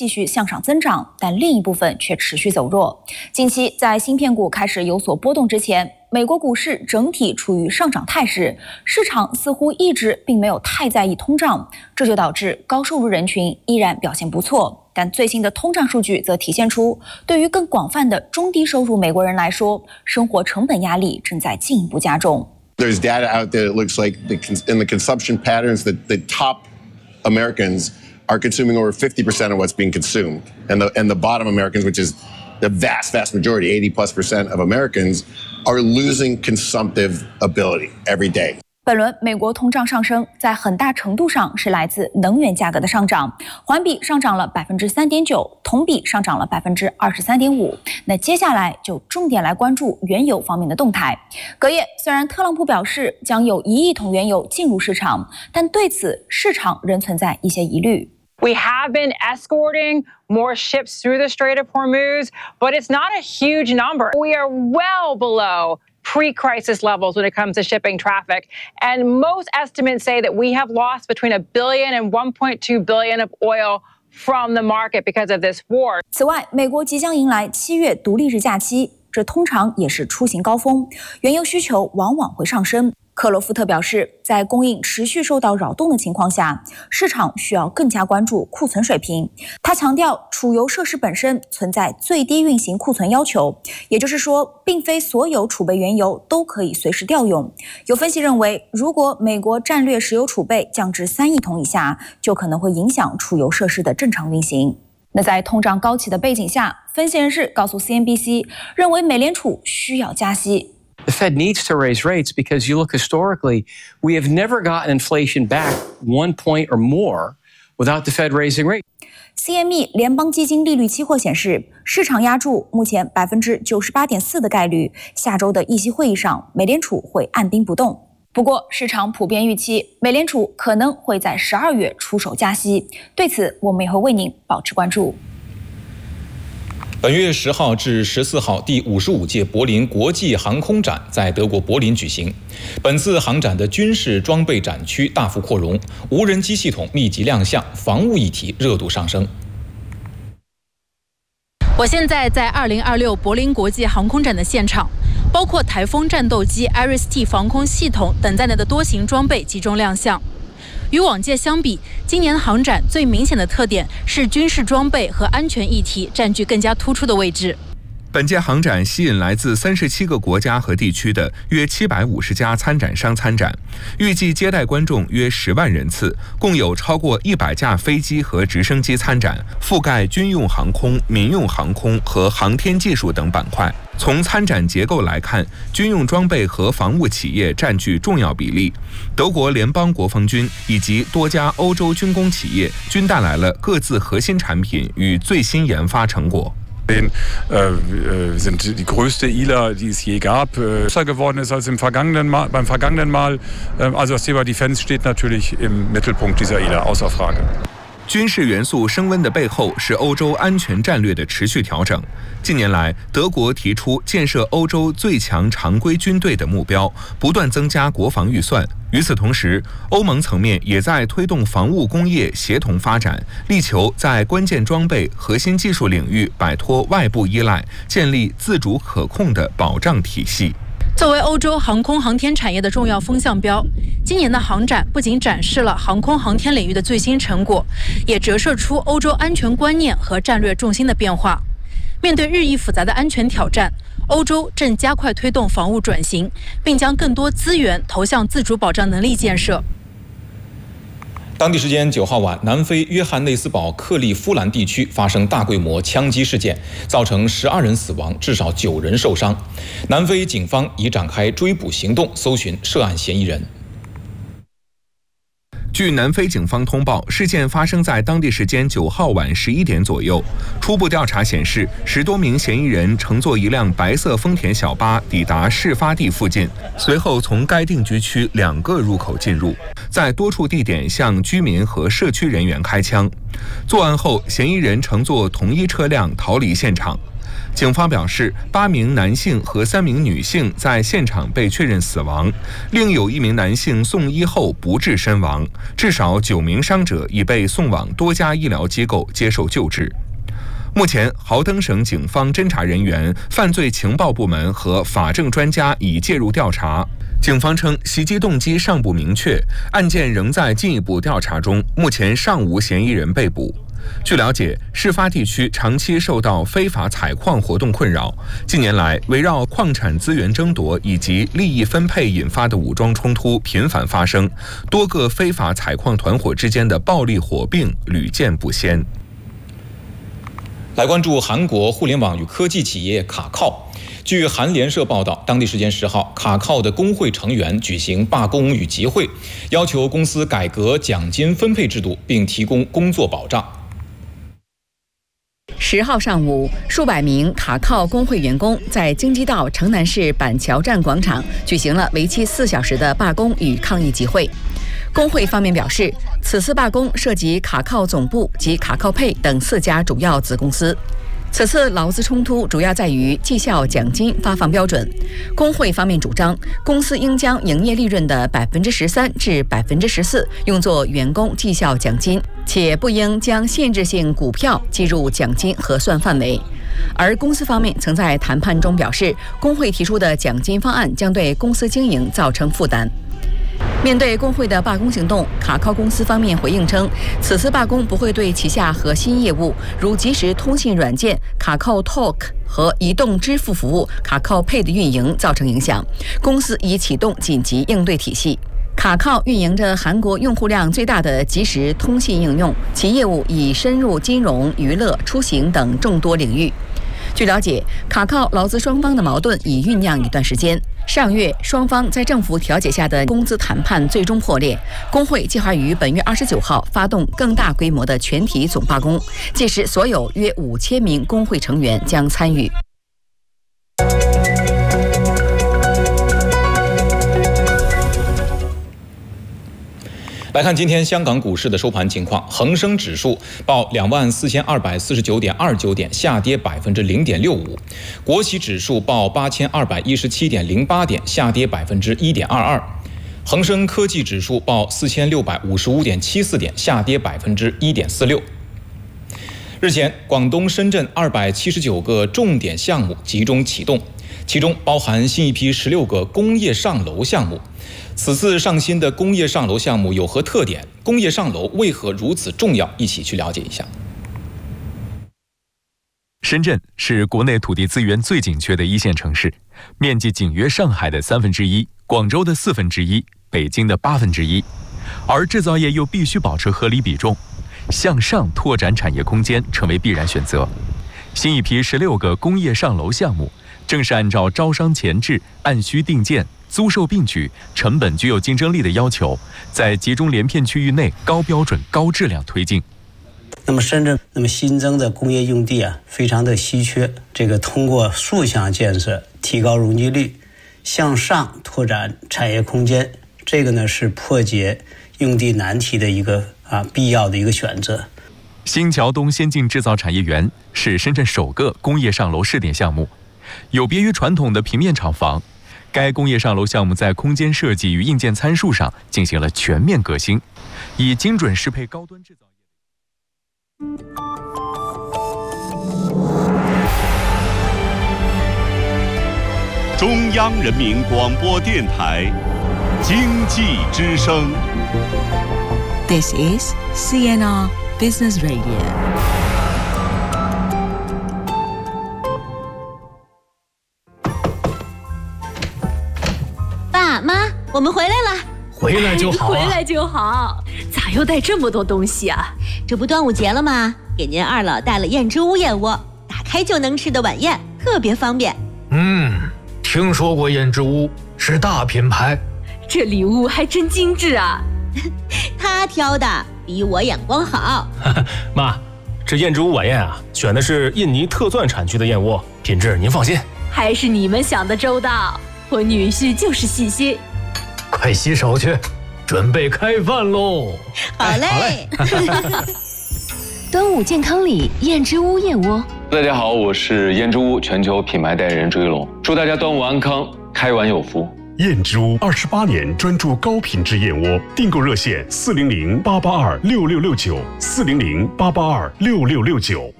继续向上增长，但另一部分却持续走弱。近期在芯片股开始有所波动之前，美国股市整体处于上涨态势，市场似乎一直并没有太在意通胀，这就导致高收入人群依然表现不错。但最新的通胀数据则体现出，对于更广泛的中低收入美国人来说，生活成本压力正在进一步加重。 There's data out there that looks like in the consumption patterns that the top Americans are consuming over 50% of what's being consumed, and the bottom Americans, which is the vast majority, 80+% of Americans, are losing consumptive ability every day. 本轮美国通胀上升，在很大程度上是来自能源价格的上涨，环比上涨了 3.9%， 同比上涨了 23.5%。那接下来就重点来关注原油方面的动态。隔夜，虽然特朗普表示将有1亿桶原油进入市场，但对此市场仍存在一些疑虑。 We have been escorting more ships through the Strait of Hormuz, but it's not a huge number. We are well below pre-crisis levels when it comes to shipping traffic. And most estimates say that we have lost between $1 billion and $1.2 billion of oil from the market because of this war. 此外，美国即将迎来7月独立日假期，这通常也是出行高峰，原油需求往往会上升。克罗夫特表示，在供应持续受到扰动的情况下，市场需要更加关注库存水平。他强调，储油设施本身存在最低运行库存要求，也就是说，并非所有储备原油都可以随时调用。有分析认为，如果美国战略石油储备降至3亿桶以下，就可能会影响储油设施的正常运行。那在通胀高企的背景下，分析人士告诉 CNBC， 认为美联储需要加息。 The Fed needs to raise rates because you look historically, we have never gotten inflation back 1 point or more without the Fed raising rates. CME 联邦基金利率期货显示，市场押注目前 98.4% 的概率，下周的议息会议上，美联储会按兵不动。不过，市场普遍预期美联储可能会在12月出手加息，对此我们也会为您保持关注。 本月10号至14号，第55届柏林国际航空展在德国柏林举行。本次航展的军事装备展区大幅扩容，无人机系统密集亮相，防务议题热度上升。 我现在在2026柏林国际航空展的现场，包括台风战斗机 Iris-T 防空系统等在内的多型装备集中亮相。与往届相比，今年航展最明显的特点是军事装备和安全议题占据更加突出的位置。 本届航展吸引来自37个国家和地区的约750家参展商参展，预计接待观众约10万人次，共有超过100架飞机和直升机参展，覆盖军用航空、民用航空和航天技术等板块。从参展结构来看，军用装备和防务企业占据重要比例，德国联邦国防军以及多家欧洲军工企业均带来了各自核心产品与最新研发成果。 sind die größte ILA, die es je gab, größer geworden ist als beim vergangenen Mal. Also das Thema Defense steht natürlich im Mittelpunkt dieser ILA, außer Frage. 军事元素升温的背后是欧洲安全战略的持续调整。近年来，德国提出建设欧洲最强常规军队的目标，不断增加国防预算。与此同时，欧盟层面也在推动防务工业协同发展，力求在关键装备、核心技术领域摆脱外部依赖，建立自主可控的保障体系。 作为欧洲航空航天产业的重要风向标，今年的航展不仅展示了航空航天领域的最新成果，也折射出欧洲安全观念和战略重心的变化。面对日益复杂的安全挑战，欧洲正加快推动防务转型，并将更多资源投向自主保障能力建设。 当地时间9号晚，南非约翰内斯堡克利夫兰地区发生大规模枪击事件，造成12人死亡，至少9人受伤。南非警方已展开追捕行动，搜寻涉案嫌疑人。 据南非警方通报，事件发生在当地时间9号晚11点左右。初步调查显示，10多名嫌疑人乘坐一辆白色丰田小巴抵达事发地附近，随后从该定居区2个入口进入，在多处地点向居民和社区人员开枪。作案后，嫌疑人乘坐同一车辆逃离现场。 警方表示，8名男性和3名女性在现场被确认死亡，另有1名男性送医后不治身亡，至少9名伤者已被送往多家医疗机构接受救治。目前，豪登省警方侦查人员、犯罪情报部门和法政专家已介入调查。警方称，袭击动机尚不明确，案件仍在进一步调查中，目前尚无嫌疑人被捕。据了解，事发地区长期受到非法采矿活动困扰，近年来围绕矿产资源争夺以及利益分配引发的武装冲突频繁发生，多个非法采矿团伙之间的暴力火并屡见不鲜。 来关注韩国互联网与科技企业卡靠。据韩联社报道，当地时间10号，卡靠的工会成员举行罢工与集会，要求公司改革奖金分配制度，并提供工作保障。 10号上午，数百名卡靠工会员工在京畿道城南市板桥站广场举行了为期4小时的罢工与抗议集会。工会方面表示，此次罢工涉及卡靠总部及卡靠配等4家主要子公司。此次劳资冲突主要在于绩效奖金发放标准。工会方面主张，公司应将营业利润的13%至14%用作员工绩效奖金，且不应将限制性股票计入奖金核算范围。而公司方面曾在谈判中表示，工会提出的奖金方案将对公司经营造成负担。面对工会的罢工行动，卡靠公司方面回应称，此次罢工不会对旗下核心业务如即时通信软件卡靠 Talk 和移动支付服务卡靠 Pay 的运营造成影响，公司已启动紧急应对体系。卡靠运营着韩国用户量最大的即时通信应用，其业务已深入金融、娱乐、出行等众多领域。据了解，卡靠劳资双方的矛盾已酝酿一段时间。上月，双方在政府调解下的工资谈判最终破裂。工会计划于本月29号发动更大规模的全体总罢工，届时所有约5000名工会成员将参与。 来看今天香港股市的收盘情况，恒生指数报24,249.29点，下跌0.65%；国企指数报8,217.08点，下跌1.22%；恒生科技指数报4,655.74点，下跌1.46%。日前，广东、深圳279个重点项目集中启动，其中包含新一批16个工业上楼项目。此次上新的工业上楼项目有何特点？工业上楼为何如此重要？一起去了解一下。 深圳是国内土地资源最紧缺的1线城市，面积仅约上海的1/3，广州的1/4，北京的1/8，而制造业又必须保持合理比重，向上拓展产业空间成为必然选择。新一批16个工业上楼项目，正是按照招商前置、按需定建、租售并举、成本具有竞争力的要求，在集中连片区域内高标准、高质量推进。 那么深圳新增的工业用地非常的稀缺，这个通过数项建设提高容积率，向上拓展产业空间，这个是破解用地难题的一个必要的一个选择。 新桥东先进制造产业园是深圳首个工业上楼试点项目，有别于传统的平面厂房，该工业上楼项目在空间设计与硬件参数上进行了全面革新，以精准适配高端制造业。 中央人民广播电台经济之声。 This is CNR Business Radio. 爸妈，我们回来了。 回来就好， 回来就好。 咋又带这么多东西啊？ 这不端午节了吗？给您二老带了燕之屋燕窝，打开就能吃的晚宴，特别方便。 听说过燕之屋，是大品牌。 这礼物还真精致啊！他挑的，比我眼光好。 妈，这燕之屋晚宴选的是印尼特钻产区的燕窝，品质您放心。 还是你们想的周到，我女婿就是细心。 快洗手去，准备开饭喽！ 好嘞。 端午健康礼燕之屋燕窝， 大家好，我是燕之屋全球品牌代言人朱一龙，祝大家端午安康，开碗有福。 燕之屋28年专注高品质燕窝，订购热线400-882-6669，400-882-6669。